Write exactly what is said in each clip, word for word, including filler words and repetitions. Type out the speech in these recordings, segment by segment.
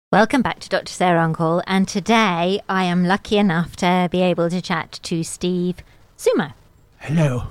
Welcome back to Doctor Sarah on Call, and today I am lucky enough to be able to chat to Steve Sumo. Hello.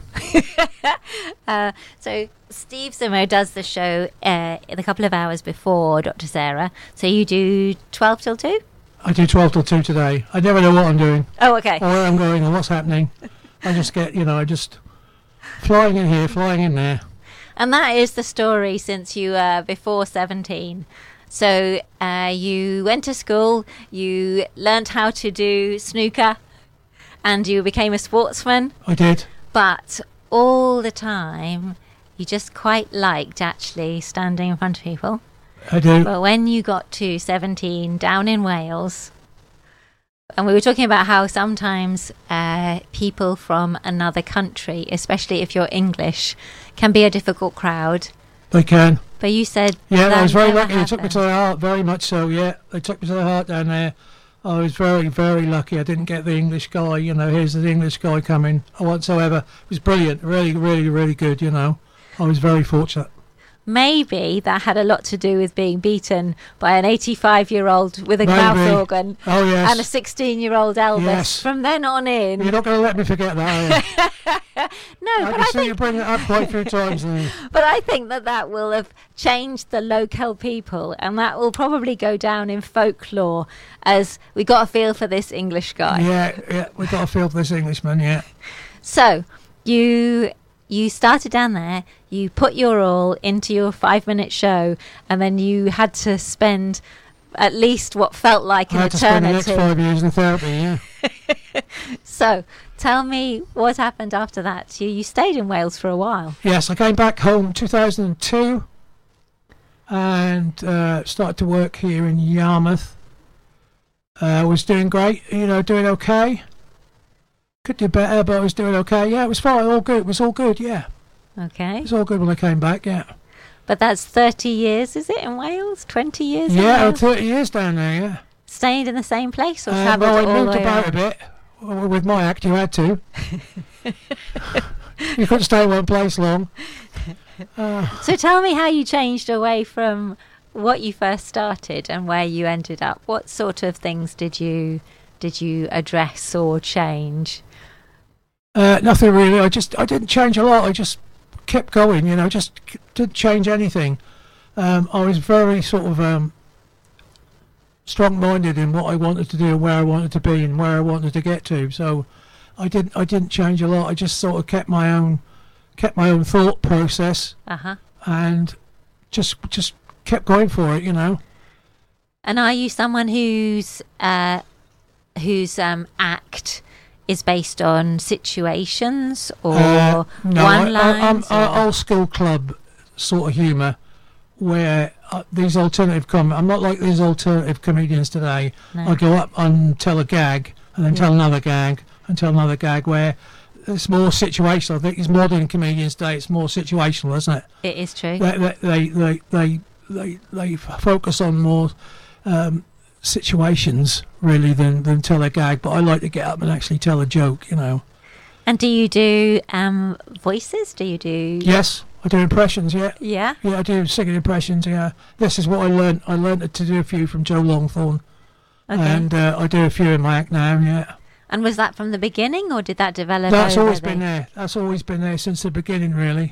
uh, so Steve Sumo does the show uh, in a couple of hours before Doctor Sarah. So you do twelve till two? I do twelve till two today. I never know what I'm doing. Oh, okay. Or where I'm going or what's happening. I just get, you know, I just flying in here, flying in there. And that is the story since you were before seventeen. So uh, you went to school, you learnt how to do snooker, and you became a sportsman. I did. But all the time, you just quite liked actually standing in front of people. I do. But when you got to seventeen down in Wales, and we were talking about how sometimes uh, people from another country, especially if you're English, can be a difficult crowd. They can. But you said yeah, that I was very never lucky. They took me happened. to the heart, very much so. Yeah, they took me to the heart down there. I was very, very lucky. I didn't get the English guy. You know, here's the English guy coming whatsoever. It was brilliant. Really, really, really good. You know, I was very fortunate. Maybe that had a lot to do with being beaten by an eighty-five-year-old with a Maybe. mouth organ Oh yes. and a sixteen-year-old Elvis. Yes. From then on in. You're not going to let me forget that, are you? No, I but can I see you think, bring it up quite a few times now. but I think that that will have changed the local people, and that will probably go down in folklore as we got a feel for this English guy. Yeah, yeah, we got a feel for this Englishman, yeah. So you you started down there, you put your all into your five-minute show, and then you had to spend at least what felt like I an had to spend the next eternity. five years in therapy, yeah. So tell me what happened after that. You you stayed in Wales for a while. Yes, I came back home two thousand two and uh, started to work here in Yarmouth. I uh, was doing great, you know, doing okay. Could do better, but I was doing okay. Yeah, it was fine, all good. It was all good, yeah. Okay. It was all good when I came back, yeah. But that's thirty years, is it, in Wales? twenty years in Yeah, Wales? thirty years down there, yeah. Stayed in the same place or Uh, travelled well, I all the moved way about around? a bit. Well, with my act, you had to. You couldn't stay in one place long. Uh, So tell me how you changed away from what you first started and where you ended up. What sort of things did you did you address or change? Uh, nothing really. I just I didn't change a lot. I just kept going. You know, just c- didn't change anything. Um, I was very sort of um, strong-minded in what I wanted to do and where I wanted to be and where I wanted to get to. So I didn't I didn't change a lot. I just sort of kept my own kept my own thought process Uh-huh. and just just kept going for it. You know. And are you someone whose uh, whose um, act is based on situations or Uh, no, I, one I, I'm lines? uh, old school club sort of humour, where uh, these alternative com I'm not like these alternative comedians today. No. I go up and tell a gag, and then Yeah. tell another gag, and tell another gag. Where it's more situational. I think these modern comedians today, it's more situational, isn't it? It is true. They they they they they, they, they focus on more um, situations really than than tell a gag. But I like to get up and actually tell a joke. You know. And do you do um, voices? Do you do... Yes, I do impressions. Yeah. Yeah? Yeah, I do singing impressions. Yeah, this is what I learnt. I learnt to do a few from Joe Longthorne, Okay. and uh, I do a few in my act now. Yeah, And was that from the beginning or did that develop that's over always the... been there. That's always been there since the beginning, really.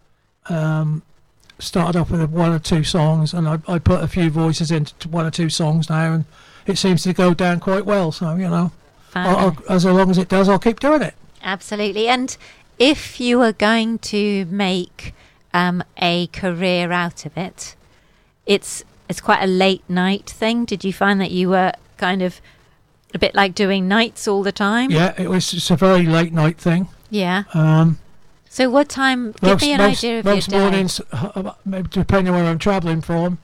Um, started off with one or two songs, and I, I put a few voices into one or two songs now, and it seems to go down quite well. So you know, I'll, I'll, as long as it does, I'll keep doing it. Absolutely. And if you were going to make um, a career out of it, it's it's quite a late night thing. Did you find that you were kind of a bit like doing nights all the time? Yeah, it was just a very late night thing. Yeah. Um, So what time? Give most me an most, idea of most your day. mornings, uh, maybe depending where I'm travelling from,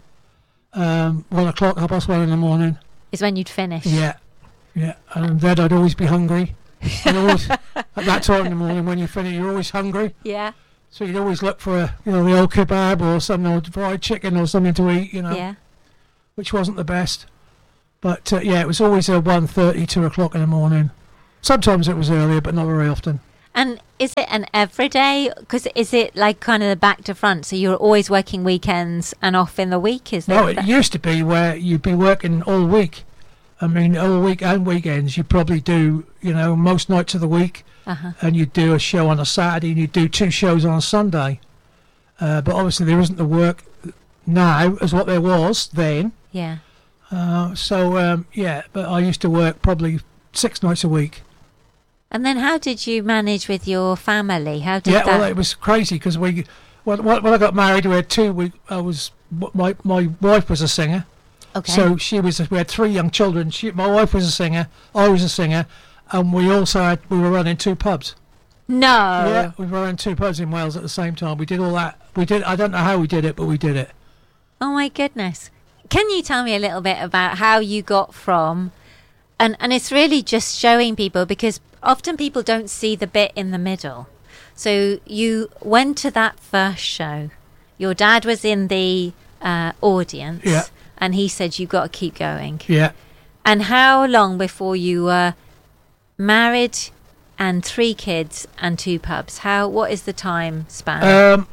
um, one o'clock, half past one in the morning. Is when you'd finish. Yeah, yeah, and then I'd always be hungry. I'd always, at that time in the morning when you finish, you're always hungry. Yeah. So you'd always look for a, you know, the old kebab or some old fried chicken or something to eat, you know, Yeah. which wasn't the best. But uh, yeah, it was always a one thirty, two o'clock in the morning. Sometimes it was earlier, but not very often. And is it an everyday? Because is it like kind of the back to front? So you're always working weekends and off in the week, is No, it? it used to be where you'd be working all week. I mean, all week and weekends. You probably do, you know, most nights of the week, Uh-huh. and you'd do a show on a Saturday, and you'd do two shows on a Sunday. Uh, but obviously, there isn't the work now as what there was then. Yeah. Uh, so um, yeah, but I used to work probably six nights a week. And then how did you manage with your family? How did Yeah, that? well, it was crazy because we, when, when I got married, we had two. We, I was my my wife was a singer, okay. so she was. We had three young children. She, my wife was a singer. I was a singer, and we also had. We were running two pubs. no. Yeah, we were running two pubs in Wales at the same time. We did all that. We did. I don't know how we did it, but we did it. Oh my goodness. Can you tell me a little bit about how you got from, and, and it's really just showing people, because often people don't see the bit in the middle. So you went to that first show. Your dad was in the uh, audience. Yeah. And he said, you've got to keep going. Yeah. And how long before you were married and three kids and two pubs? How, what is the time span? Um,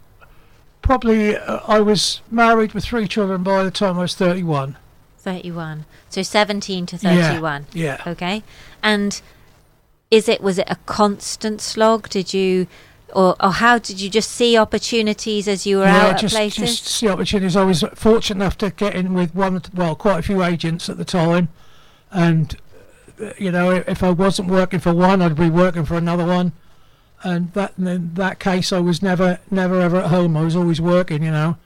probably uh, I was married with three children by the time I was thirty-one. thirty-one. So seventeen to thirty-one. Yeah. Okay. And is it, was it a constant slog? Did you, or, or how did you just see opportunities as you were yeah, out just, at places? just see opportunities. I was fortunate enough to get in with one, well, quite a few agents at the time, and uh, you know, if I wasn't working for one, I'd be working for another one, and that in that case, I was never, never ever at home. I was always working. You know,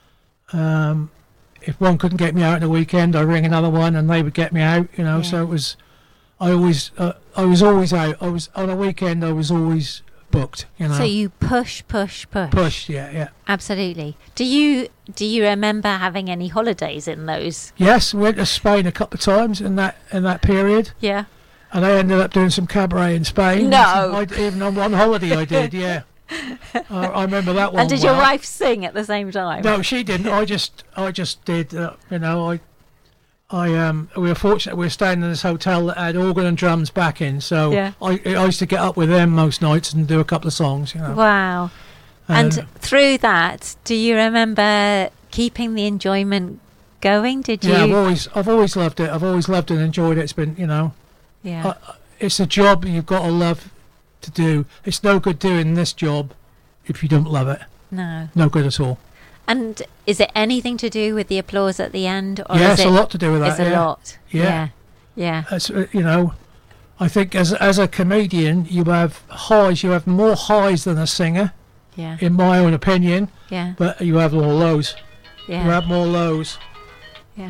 um, if one couldn't get me out on the weekend, I'd ring another one, and they would get me out. You know, Yeah. so it was. I always, uh, I was always out. I was on a weekend. I was always booked. You know, So you push, push, push. push. Yeah, yeah. Absolutely. Do you do you remember having any holidays in those? Yes, we went to Spain a couple of times in that in that period, Yeah. and I ended up doing some cabaret in Spain. No. I, even on one holiday I did. Yeah, I, I remember that one. And did well. your wife sing at the same time? No, she didn't. I just I just did. Uh, you know, I I um we were fortunate. We were staying in this hotel that had organ and drums back in, so Yeah. I I used to get up with them most nights and do a couple of songs. You know, Wow. and, And through that, do you remember keeping the enjoyment going? Did you? yeah, I've always I've always loved it. I've always loved and enjoyed it. It's been, you know. yeah. Uh, it's a job you've got to love to do. It's no good doing this job if you don't love it. No. No good at all. And is it anything to do with the applause at the end? Or Yeah, is it's it, a lot to do with that. It's a yeah. lot. Yeah. Yeah. Yeah. It's, uh, you know, I think as as a comedian, you have highs. You have more highs than a singer, Yeah. in my own opinion. Yeah. But you have more lows. You Yeah. have more lows. Yeah.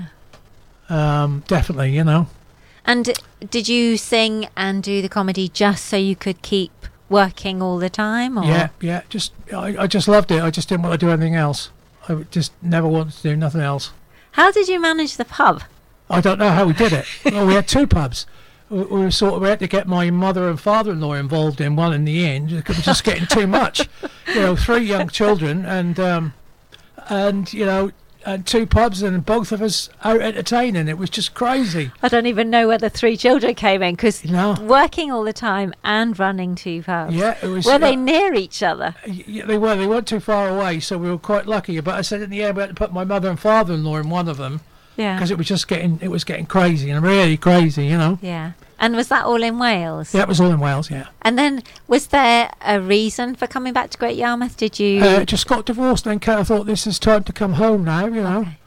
Um, definitely, you know. And did you sing and do the comedy just so you could keep working all the time? Or? Yeah, yeah. Just I, I just loved it. I just didn't want to do anything else. I would just never wanted to do nothing else. How did you manage the pub? I don't know how we did it. Well, we had two pubs. We, we were sort of we had to get my mother and father-in-law involved in one in the end. It was just getting too much. You know, three young children and um, and you know, and two pubs and both of us out entertaining. It was just crazy. I don't even know where the three children came in, because You know. working all the time and running two pubs. Yeah, it was. Were they uh, near each other? Yeah, they were. They weren't too far away, so we were quite lucky. But I said in the end, we had to put my mother and father-in-law in one of them Yeah. because it was just getting, it was getting crazy and really crazy, you know. Yeah. And was that all in Wales? Yeah, it was all in Wales. Yeah. And then, was there a reason for coming back to Great Yarmouth? Did you? Uh, just got divorced, and then I thought this is time to come home now, you know. Okay.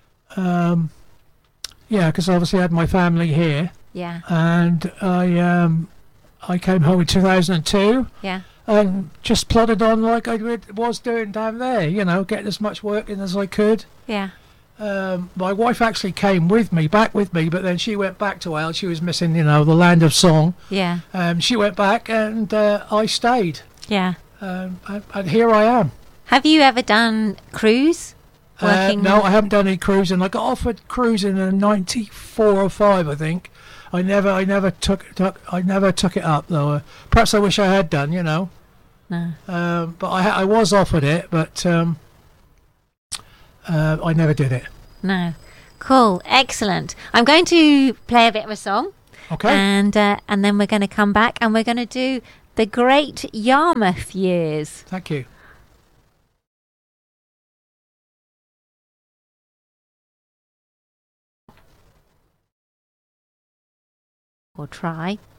Um, yeah, because obviously I had my family here, Yeah. and I um, I came home in two thousand two, Yeah. and just plodded on like I would- was doing down there, you know, getting as much work in as I could. Yeah. Um, my wife actually came with me, back with me, but then she went back to Wales. She was missing, you know, the land of song. Yeah. Um, she went back, and uh, I stayed, Yeah. um, and, and here I am. Have you ever done cruise? Uh, Working? no, I haven't done any cruising. I got offered cruising in ninety-four or five, I think. I never, I never took, took I never took it up though. Uh, perhaps I wish I had done, you know. No. Um, but I, ha- I was offered it, but um, uh, I never did it. No. Cool. Excellent. I'm going to play a bit of a song. Okay. And uh, and then we're going to come back and we're going to do the great Yarmouth years. Thank you. Or try.